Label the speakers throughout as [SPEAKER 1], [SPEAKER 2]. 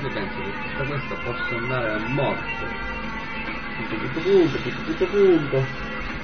[SPEAKER 1] invece penso che tutta questa possa andare a morte. Punto.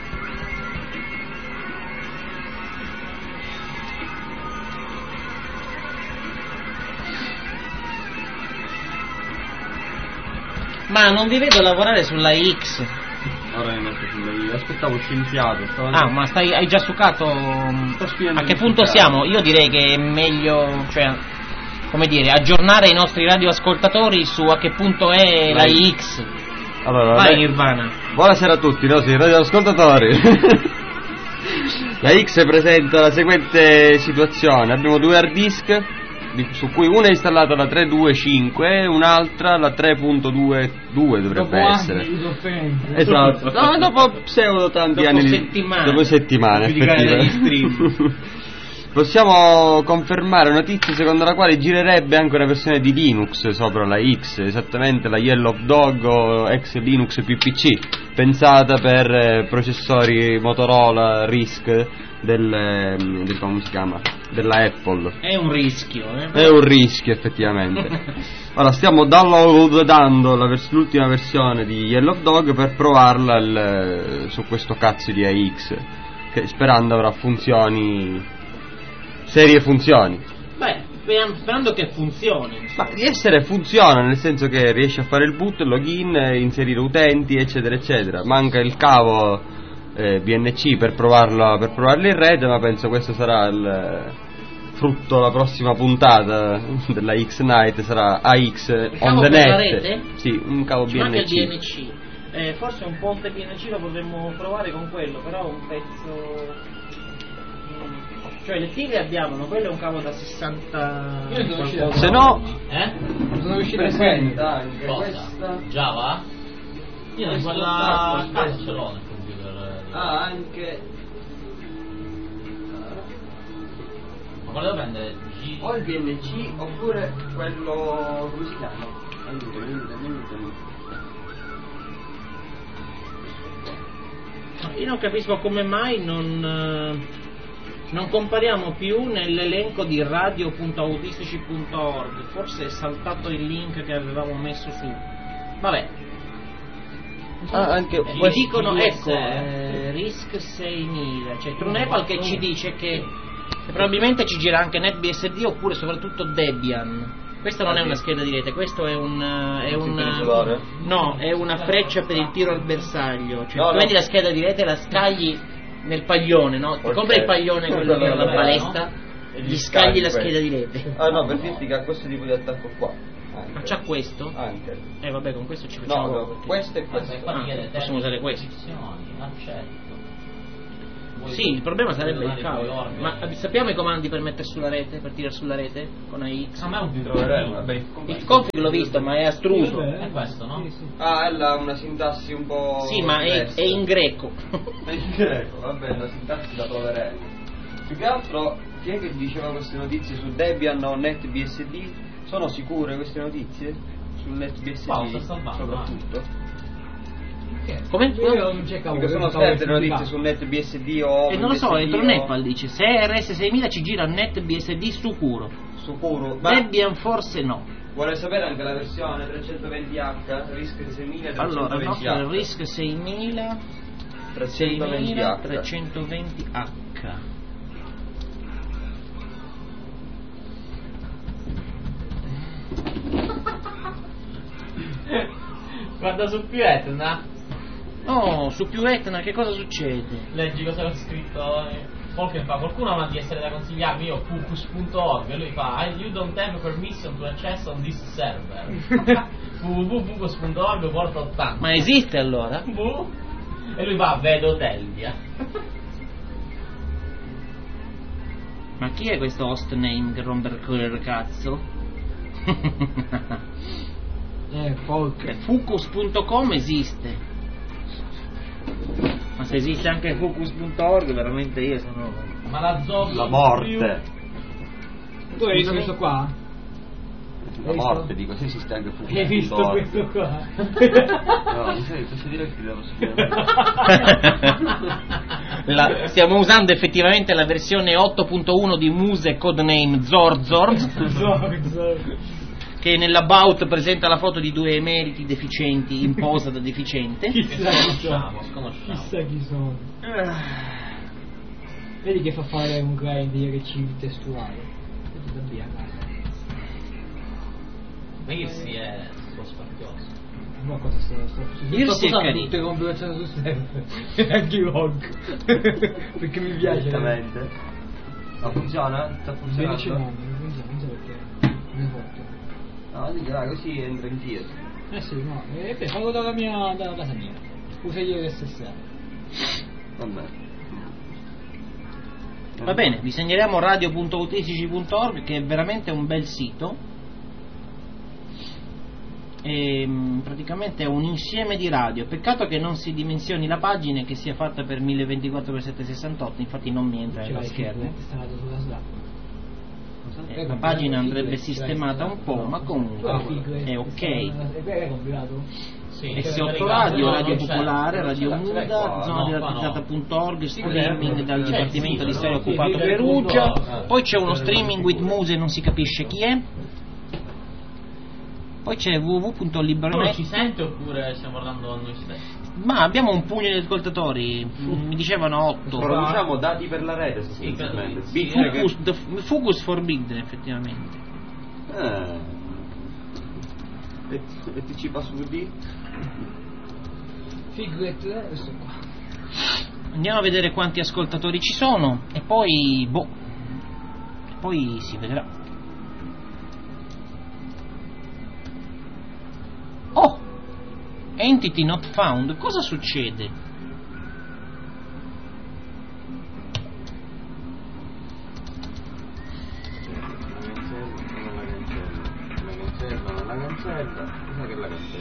[SPEAKER 2] Ma non vi vedo lavorare sulla X.
[SPEAKER 1] Ora mi metto sulla I, aspettavo scienziato.
[SPEAKER 2] Ma hai già succato? A che punto siamo? Io direi che è meglio, cioè, come dire, aggiornare i nostri radioascoltatori su a che punto è la X.
[SPEAKER 3] Allora,
[SPEAKER 2] vai Nirvana.
[SPEAKER 3] Buonasera a tutti i nostri radioascoltatori. La X presenta la seguente situazione: abbiamo due hard disk, su cui una è installata la 3.2.5 e un'altra la 3.2.2 dovrebbe
[SPEAKER 4] dopo
[SPEAKER 3] essere.
[SPEAKER 4] Esatto.
[SPEAKER 3] No, dopo pseudo tanti
[SPEAKER 2] dopo
[SPEAKER 3] anni
[SPEAKER 2] settimane.
[SPEAKER 3] Dopo settimane effettivamente. Possiamo confermare notizia secondo la quale girerebbe anche una versione di Linux sopra la X, esattamente la Yellow Dog o ex Linux PPC, pensata per processori Motorola RISC del come si chiama? Della Apple.
[SPEAKER 2] È un rischio,
[SPEAKER 3] È un rischio effettivamente. Ora stiamo downloadando l'ultima versione di Yellow Dog per provarla su questo cazzo di AX, che sperando avrà serie funzioni.
[SPEAKER 2] Beh, sperando che funzioni.
[SPEAKER 3] Ma di essere funziona, nel senso che riesce a fare il boot, il login, inserire utenti, eccetera eccetera. Manca il cavo BNC per provarlo in rete, ma penso questo sarà il frutto, la prossima puntata della X-Night sarà AX on the net.
[SPEAKER 2] Rete?
[SPEAKER 3] Sì, un cavo BNC.
[SPEAKER 2] Manca il BNC. Forse un ponte BNC lo potremmo provare con quello, però un pezzo. Cioè le file abbiamo, ma quello è un cavo da 60.
[SPEAKER 3] Se no,
[SPEAKER 4] sono uscite
[SPEAKER 1] presenta anche
[SPEAKER 5] cosa?
[SPEAKER 1] Questa
[SPEAKER 5] Java? Io non quella casa ce l'ho nel computer.
[SPEAKER 1] Anche
[SPEAKER 5] Ma quello devo prendere
[SPEAKER 1] o il BNC oppure quello, come si chiama? Aiuto.
[SPEAKER 2] Io non capisco come mai non compariamo più nell'elenco di radio.autistici.org. Forse è saltato il link che avevamo messo su. Vabbè.
[SPEAKER 3] anche
[SPEAKER 2] Mi dicono RISC 6000, cioè TrueNepal che ci dice che probabilmente ci gira anche NetBSD oppure soprattutto Debian. Questa non è una scheda di rete, questo è no, è una freccia per il tiro al bersaglio. Cioè, tu vedi la scheda di rete, la scagli nel paglione, no? Ti compri il paglione, quello per la palestra, gli scagli la scheda di rete.
[SPEAKER 3] Ah no, per dirti che ha questo tipo di attacco qua.
[SPEAKER 2] Ma c'ha questo?
[SPEAKER 3] Anche.
[SPEAKER 2] Vabbè, con questo ci facciamo.
[SPEAKER 3] No, questo e questo.
[SPEAKER 2] Possiamo usare questo.
[SPEAKER 5] Accetto.
[SPEAKER 2] Sì, il problema sarebbe il cavo. Ma sappiamo i comandi per mettere sulla rete, per tirare sulla rete con AX?
[SPEAKER 5] A me non ti troveremo.
[SPEAKER 2] Il config l'ho visto, ma è astruso.
[SPEAKER 5] È questo, no?
[SPEAKER 3] Ah, è una sintassi un po'.
[SPEAKER 2] Sì, ma è in greco.
[SPEAKER 3] È in greco, vabbè, la sintassi la troveremo. Più che altro, chi è che diceva queste notizie su Debian o NetBSD? Sono sicure queste notizie? Sul NetBSD soprattutto?
[SPEAKER 2] Come?
[SPEAKER 3] Perché sono certe notizie su NetBSD o
[SPEAKER 2] non lo so, entro Nepal dice se RS6000 ci gira NetBSD sicuro. Debian forse no.
[SPEAKER 3] Vuole sapere anche la versione 320H, RISC 6000 320H.
[SPEAKER 2] Allora, no, RISC 6000 320H.
[SPEAKER 5] Guarda su più Etna.
[SPEAKER 2] Oh, su più Etna che cosa succede?
[SPEAKER 5] Leggi cosa ho scritto. Qualcuno ha di essere da consigliarmi, io focus.org, e lui fa you don't have permission to access on this server. www.focus.org porta 80.
[SPEAKER 2] Ma esiste allora?
[SPEAKER 5] E lui va, vedo Telvia.
[SPEAKER 2] Ma chi è questo hostname che rompe il cazzo? Focus.com esiste. Ma se esiste anche focus.org veramente io sono.
[SPEAKER 5] Ma la
[SPEAKER 3] morte.
[SPEAKER 4] Tu hai visto questo qua?
[SPEAKER 3] La morte, dico, se esiste anche focus.org.
[SPEAKER 4] Hai visto questo qua?
[SPEAKER 3] No, posso dire che ti devo spiegare.
[SPEAKER 2] Stiamo usando effettivamente la versione 8.1 di Muse codename Zorzor. che nell'about presenta la foto di due emeriti deficienti in posa da deficiente.
[SPEAKER 4] Chissà chi sono.
[SPEAKER 5] Sconosciamo.
[SPEAKER 4] Chissà chi sono. Vedi che fa fare un grind di archivi testuali. Vedi da via,
[SPEAKER 5] Mirsi è un po' spartioso.
[SPEAKER 4] ma cosa sto
[SPEAKER 2] Dirsi è
[SPEAKER 4] usando
[SPEAKER 2] carino.
[SPEAKER 4] tutte le configurazioni su server. Anche i log. Perché mi piace.
[SPEAKER 1] Esattamente. Ma funziona? Sta
[SPEAKER 4] Non c'è
[SPEAKER 1] funzionando?
[SPEAKER 4] non so perché. Mi fatto.
[SPEAKER 1] No, dico, così entra in giro.
[SPEAKER 4] Sì, no. Beh, fallo dalla casa mia. Usa io l'SSL.
[SPEAKER 1] Vabbè.
[SPEAKER 2] Va bene, vi segnaliamo radio.autistici.org, che è veramente un bel sito. E, praticamente è un insieme di radio. Peccato che non si dimensioni la pagina e che sia fatta per 1024x768, infatti non mi entra nella schermo.
[SPEAKER 4] Installato sulla Slack.
[SPEAKER 2] La pagina andrebbe sistemata un po', ma comunque è ok.
[SPEAKER 4] È compilato?
[SPEAKER 5] Sì,
[SPEAKER 2] S8 Radio, Radio
[SPEAKER 5] non c'è.
[SPEAKER 2] Popolare, Radio
[SPEAKER 5] Non c'è.
[SPEAKER 2] Muda, zona
[SPEAKER 5] No,
[SPEAKER 2] diratizzata.org, streaming dal
[SPEAKER 5] C'è,
[SPEAKER 2] Dipartimento
[SPEAKER 5] sì,
[SPEAKER 2] di Storia
[SPEAKER 5] no,
[SPEAKER 2] occupato
[SPEAKER 5] sì,
[SPEAKER 2] Perugia,
[SPEAKER 5] punto.
[SPEAKER 2] poi c'è uno streaming with Muse e non si capisce chi è, poi c'è
[SPEAKER 5] Uno
[SPEAKER 2] www.libronet.
[SPEAKER 5] ci sente oppure stiamo parlando a noi stessi?
[SPEAKER 2] Ma abbiamo un pugno di ascoltatori, mi dicevano 8.
[SPEAKER 3] Produciamo dati per la rete sostanzialmente.
[SPEAKER 5] Sì,
[SPEAKER 3] Big
[SPEAKER 2] Focus, Focus for Big, effettivamente.
[SPEAKER 3] E ti ci passo VD?
[SPEAKER 4] Figlet, questo qua.
[SPEAKER 2] Andiamo a vedere quanti ascoltatori ci sono e poi poi si vedrà. Oh! Entity not found. Cosa succede?
[SPEAKER 3] La cancella. Cos'è che la cancella?